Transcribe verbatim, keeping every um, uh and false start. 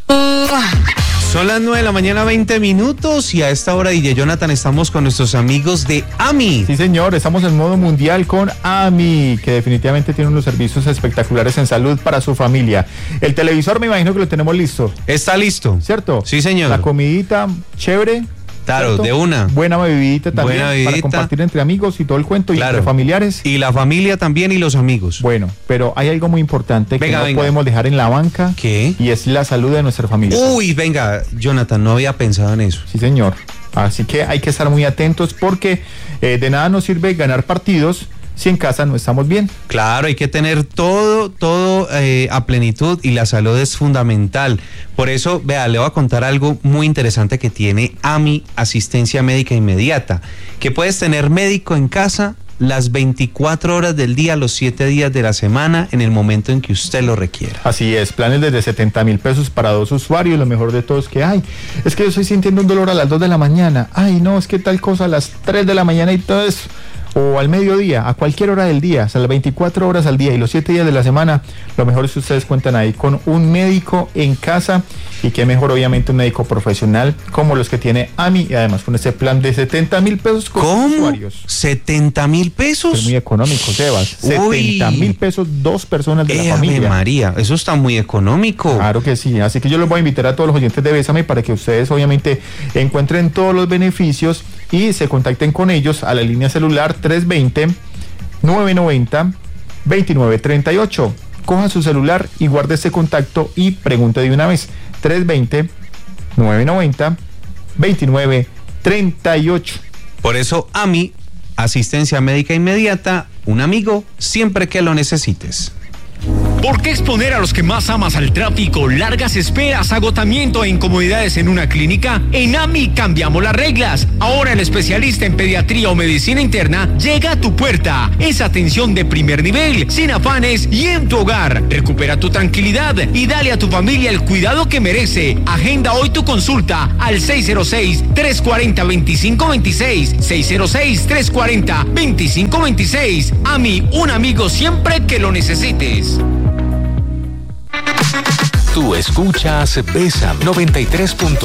Son las nueve de la mañana, veinte minutos, y a esta hora, D J Jonathan, estamos con nuestros amigos de A M I. Sí, señor, estamos en modo mundial con A M I, que definitivamente tiene unos servicios espectaculares en salud para su familia. El televisor me imagino que lo tenemos listo. Está listo. ¿Cierto? Sí, señor. La comidita, chévere. Claro, ¿cierto? De una. Buena bebidita también, Buena bebidita. Para compartir entre amigos y todo el cuento, y claro. Entre familiares. Y la familia también y los amigos. Bueno, pero hay algo muy importante venga, que no venga. podemos dejar en la banca. ¿Qué? Y es la salud de nuestra familia. Uy, venga, Jonathan, no había pensado en eso. Sí, señor. Así que hay que estar muy atentos porque eh, de nada nos sirve ganar partidos si en casa no estamos bien. Claro, hay que tener todo, todo eh, a plenitud, y la salud es fundamental. Por eso, vea, le voy a contar algo muy interesante que tiene A M I, Asistencia Médica Inmediata, que puedes tener médico en casa las veinticuatro horas del día, los siete días de la semana, en el momento en que usted lo requiera. Así es, planes desde setenta mil pesos para dos usuarios. Lo mejor de todo es que, ay, es que yo estoy sintiendo un dolor a las dos de la mañana. Ay, no, es que tal cosa a las tres de la mañana y todo eso. O al mediodía, a cualquier hora del día, o sea, las veinticuatro horas al día y los siete días de la semana. Lo mejor es que ustedes cuentan ahí con un médico en casa, y qué mejor, obviamente, un médico profesional como los que tiene A M I, y además con ese plan de setenta mil pesos con ¿Cómo? usuarios. ¿setenta mil pesos? Es muy económico, Sebas. Uy. setenta mil pesos, dos personas de Eh, la familia. Ave María, eso está muy económico. Claro que sí, así que yo los voy a invitar a todos los oyentes de Bésame para que ustedes obviamente encuentren todos los beneficios y se contacten con ellos a la línea celular tres veinte, nueve noventa, veintinueve treinta y ocho. Coja su celular y guarde ese contacto y pregunte de una vez. tres veinte, nueve noventa, veintinueve treinta y ocho. Por eso, A M I, Asistencia Médica Inmediata, un amigo siempre que lo necesites. ¿Por qué exponer a los que más amas al tráfico, largas esperas, agotamiento e incomodidades en una clínica? En A M I cambiamos las reglas. Ahora el especialista en pediatría o medicina interna llega a tu puerta. Es atención de primer nivel, sin afanes y en tu hogar. Recupera tu tranquilidad y dale a tu familia el cuidado que merece. Agenda hoy tu consulta al seis cero seis, tres cuatro cero, dos cinco dos seis, seis cero seis, tres cuatro cero, dos cinco dos seis. A M I, un amigo siempre que lo necesites. Tú escuchas Bésame noventa y tres punto